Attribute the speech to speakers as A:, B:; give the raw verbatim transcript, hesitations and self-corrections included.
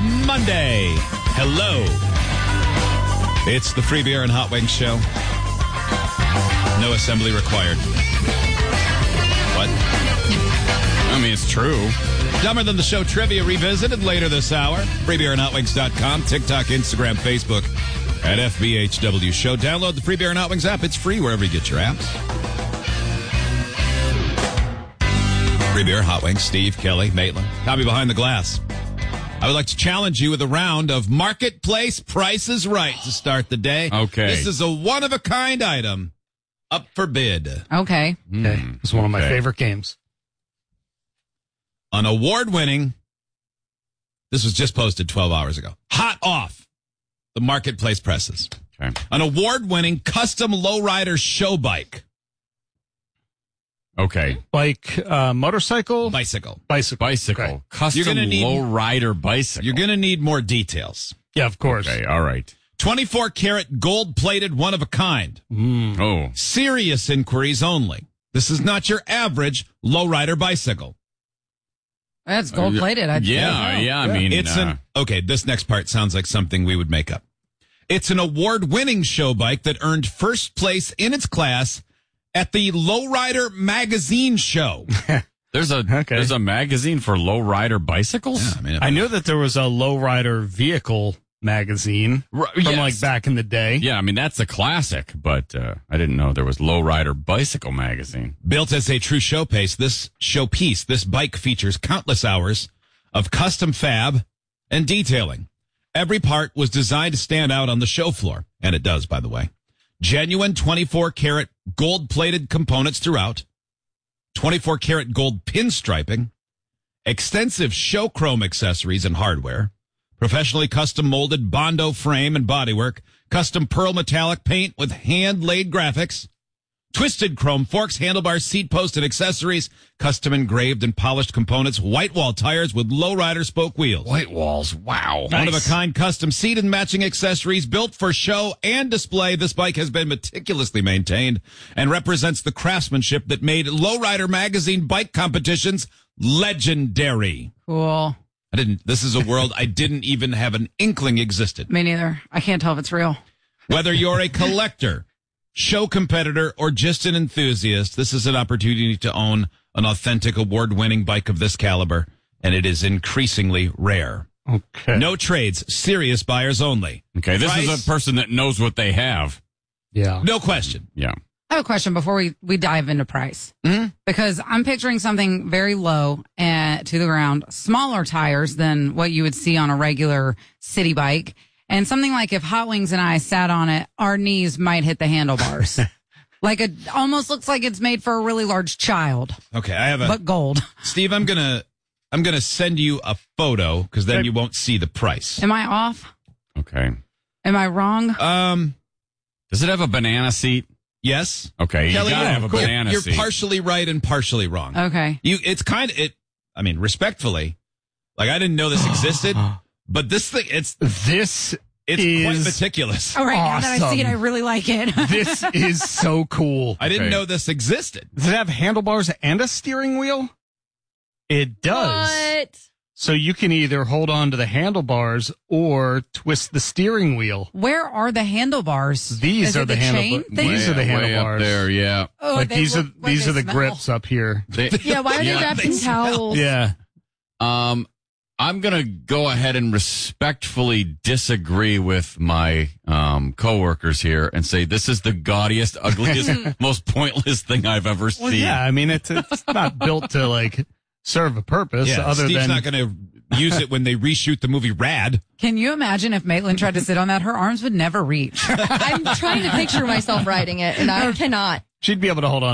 A: Monday. Hello. It's the Free Beer and Hot Wings Show. No assembly required. What?
B: I mean, it's true.
A: Dumber Than the Show trivia revisited later this hour. free beer and hot wings dot com, TikTok, Instagram, Facebook at F B H W Show. Download the Free Beer and Hot Wings app. It's free wherever you get your apps. Free Beer, Hot Wings, Steve, Kelly, Maitland. Tommy behind the glass. I would like to challenge you with a round of Marketplace Price is Right to start the day.
B: Okay.
A: This is a one-of-a-kind item up for bid.
C: Okay.
D: Okay. It's one of my
B: Okay.
D: favorite games.
A: An award-winning, this was just posted twelve hours ago, hot off the Marketplace presses.
B: Okay.
A: An award-winning custom lowrider show bike.
B: Okay.
D: Like uh, motorcycle?
A: Bicycle.
D: Bicycle.
B: Bicycle.
D: Okay.
B: Custom
A: You're gonna need-
B: low-rider bicycle.
A: You're going to need more details.
D: Yeah, of course.
B: Okay, all right.
A: twenty-four karat gold-plated one-of-a-kind.
D: Mm.
B: Oh.
A: Serious inquiries only. This is not your average lowrider bicycle.
C: That's gold plated. I'd
B: Yeah,
C: say.
B: yeah, I mean,
A: It's
B: uh,
A: an, okay, this next part sounds like something we would make up. It's an award-winning show bike that earned first place in its class at the Lowrider Magazine show.
B: there's a
D: Okay.
B: there's a magazine for low-rider bicycles?
A: Yeah, I mean,
D: I knew that there was a lowrider vehicle magazine
B: Right,
D: from
B: yes.
D: like back in the day.
B: Yeah, I mean, that's a classic, but uh, I didn't know there was low-rider bicycle magazine.
A: built as a true showpiece, this showpiece, this bike features countless hours of custom fab and detailing. Every part was designed to stand out on the show floor, and it does, by the way. Genuine twenty-four karat gold-plated components throughout, twenty-four karat gold pinstriping, extensive show chrome accessories and hardware, professionally custom molded Bondo frame and bodywork, custom pearl metallic paint with hand-laid graphics, twisted chrome forks, handlebars, seat post, and accessories, custom engraved and polished components, white wall tires with lowrider spoke wheels.
B: White walls, wow.
A: One-of-a-kind custom seat and matching accessories built for show and display. This bike has been meticulously maintained and represents the craftsmanship that made Lowrider Magazine bike competitions legendary.
C: Cool.
A: I didn't, this is a world I didn't even have an inkling existed.
C: Me neither. I can't tell if it's real.
A: Whether you're a collector, show competitor, or just an enthusiast, this is an opportunity to own an authentic award-winning bike of this caliber, and it is increasingly rare.
D: Okay.
A: No trades, serious buyers only.
B: Okay, this
A: Price?
B: is a person that knows what they have.
D: Yeah.
A: No question.
B: Yeah.
C: I have a question before we, we dive into price.
A: Mm-hmm.
C: Because I'm picturing something very low and to the ground, smaller tires than what you would see on a regular city bike. And something like if Hot Wings and I sat on it, our knees might hit the handlebars. Like it almost looks like it's made for a really large child,
A: Okay, I have a
C: but gold.
A: Steve. I'm gonna I'm gonna send you a photo because then you won't see the price.
C: Am I off?
B: Okay.
C: Am I wrong?
A: Um,
B: Does it have a banana seat?
A: yes.
B: Okay, you
A: Kelly,
B: gotta
A: you're-
B: have a
A: you're-
B: banana
A: You're
B: seat.
A: partially right and partially wrong.
C: Okay.
A: You, it's kind of it. I mean, respectfully, like I didn't know this existed, but this thing, it's
D: This
A: it's
D: is
A: quite meticulous.
C: All right. Now that I see it,
D: Awesome.
C: I really like it.
D: this is so cool.
A: I didn't
B: Okay.
A: know this existed.
D: Does it have handlebars and a steering wheel? It does.
E: What?
D: So you can either hold on to the handlebars or twist the steering wheel.
C: Where are the handlebars?
D: These
C: Is
D: are
C: it
D: the,
C: chain
D: handlebars.
C: thing?
D: These are the
B: Way- way up
D: handlebars.
B: there, yeah.
C: Oh,
D: like
C: they
D: these are
C: look like
D: these
C: they
D: are the
C: smell.
D: grips up here.
B: They-
E: Yeah, why are they
B: Yeah,
E: wrapped
A: they
E: in
A: smell.
E: towels?
D: Yeah.
B: Um, I'm gonna go ahead and respectfully disagree with my um coworkers here and say this is the gaudiest, ugliest, most pointless thing I've ever
D: Well,
B: seen.
D: yeah. I mean, it's it's not built to like serve a purpose
A: Yeah,
D: other
A: Steve's
D: than
A: not going to use it when they reshoot the movie Rad.
C: Can you imagine if Maitland tried to sit on that? Her arms would never reach.
E: I'm trying to picture myself riding it, and I cannot.
D: she'd be able to hold on